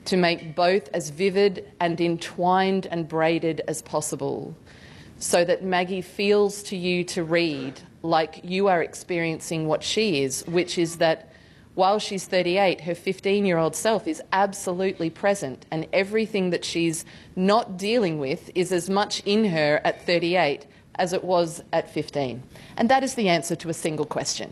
to make both as vivid and entwined and braided as possible, so that Maggie feels to you to read like you are experiencing what she is, which is that while she's 38, her 15-year-old self is absolutely present, and everything that she's not dealing with is as much in her at 38 as it was at 15. And that is the answer to a single question.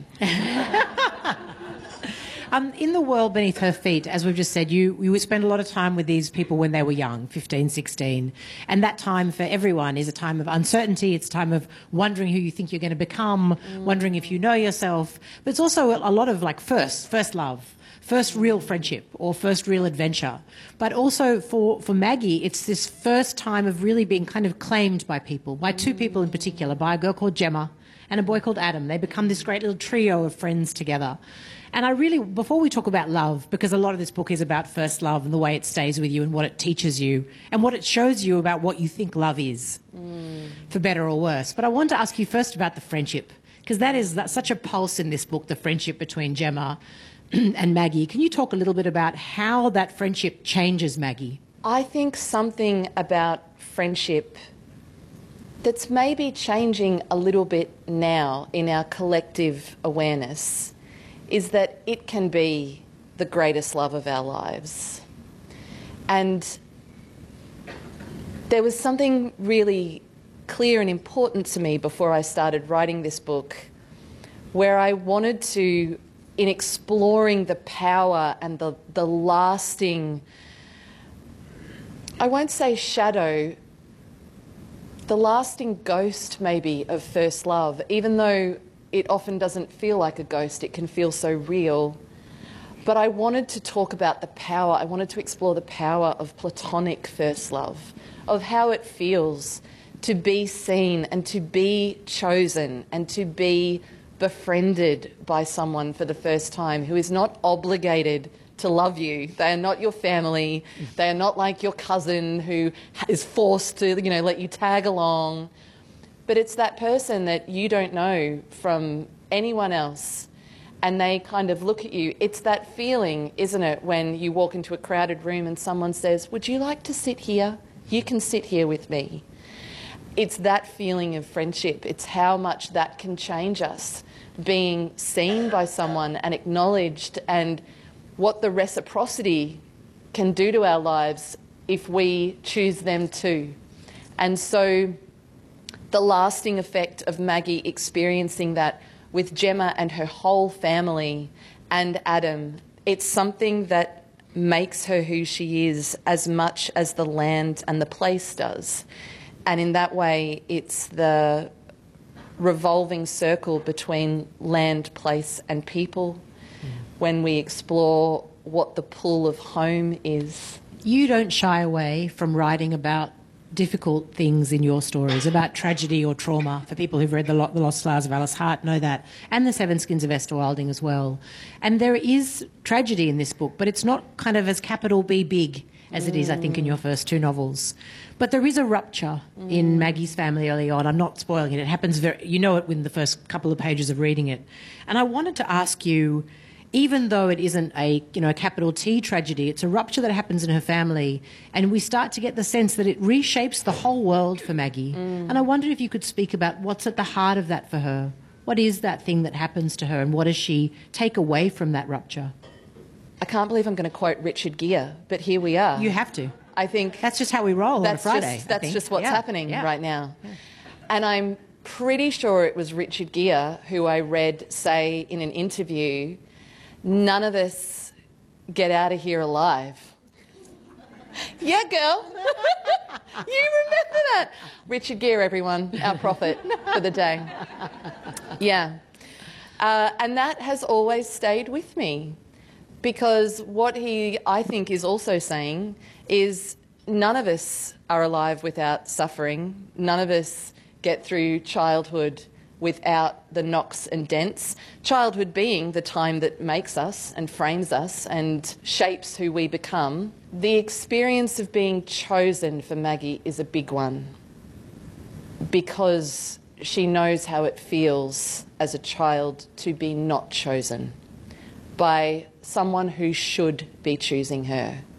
In The World Beneath Her Feet, as we've just said, you would spend a lot of time with these people when they were young, 15, 16. And that time for everyone is a time of uncertainty. It's a time of wondering who you think you're going to become, wondering if you know yourself. But it's also a lot of like first love, first real friendship or first real adventure. But also for Maggie, it's this first time of really being kind of claimed by people, by two people in particular, by a girl called Gemma and a boy called Adam. They become this great little trio of friends together. And I really, before we talk about love, because a lot of this book is about first love and the way it stays with you and what it teaches you and what it shows you about what you think love is, for better or worse. But I want to ask you first about the friendship, because that's such a pulse in this book, the friendship between Gemma and Maggie. Can you talk a little bit about how that friendship changes Maggie? I think something about friendship that's maybe changing a little bit now in our collective awareness is that it can be the greatest love of our lives. And there was something really clear and important to me before I started writing this book, where I wanted to, in exploring the power and the lasting, I won't say shadow, the lasting ghost maybe of first love, even though it often doesn't feel like a ghost, it can feel so real. But I wanted to talk about the power, I wanted to explore the power of platonic first love, of how it feels to be seen and to be chosen and to be befriended by someone for the first time who is not obligated to love you. They are not your family. They are not like your cousin who is forced to, let you tag along. But it's that person that you don't know from anyone else, and they kind of look at you. It's that feeling, isn't it, when you walk into a crowded room and someone says, "Would you like to sit here? You can sit here with me." It's that feeling of friendship. It's how much that can change us, being seen by someone and acknowledged, and what the reciprocity can do to our lives if we choose them too. And so the lasting effect of Maggie experiencing that with Gemma and her whole family and Adam, it's something that makes her who she is as much as the land and the place does. And in that way, it's the revolving circle between land, place and people when we explore what the pull of home is. You don't shy away from writing about difficult things in your stories, about tragedy or trauma. For people who've read The Lost Flowers of Alice Hart know that, and The Seven Skins of Esther Wilding as well. And there is tragedy in this book, but it's not kind of as capital B big as it is, I think, in your first two novels. But there is a rupture in Maggie's family early on. I'm not spoiling it. It happens you know it within the first couple of pages of reading it. And I wanted to ask you, even though it isn't a capital T tragedy, it's a rupture that happens in her family, and we start to get the sense that it reshapes the whole world for Maggie. And I wondered if you could speak about what's at the heart of that for her. What is that thing that happens to her, and what does she take away from that rupture? I can't believe I'm going to quote Richard Gere, but here we are. You have to. I think that's just how we roll on a Friday. That's just what's happening right now. Yeah. And I'm pretty sure it was Richard Gere who I read say in an interview, "None of us get out of here alive." Yeah, girl. You remember that. Richard Gere, everyone, our prophet for the day. Yeah. And that has always stayed with me, because what he, I think, is also saying is none of us are alive without suffering. None of us get through childhood without the knocks and dents. Childhood being the time that makes us and frames us and shapes who we become. The experience of being chosen for Maggie is a big one, because she knows how it feels as a child to be not chosen by someone who should be choosing her.